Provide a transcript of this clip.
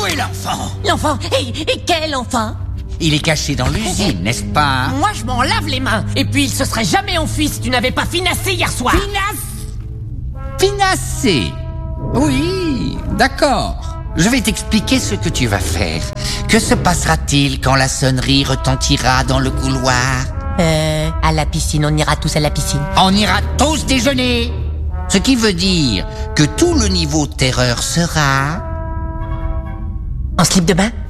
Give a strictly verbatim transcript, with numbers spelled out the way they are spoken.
Où est l'enfant? L'enfant? Et, et quel enfant? Il est caché dans l'usine, n'est-ce pas? Moi, je m'en lave les mains. Et puis, il se serait jamais enfui si tu n'avais pas finassé hier soir. Finasse Finassé? Oui, d'accord. Je vais t'expliquer ce que tu vas faire. Que se passera-t-il quand la sonnerie retentira dans le couloir? Euh, à la piscine, on ira tous à la piscine. On ira tous déjeuner. Ce qui veut dire que tout le niveau de terreur sera... En slip de bain?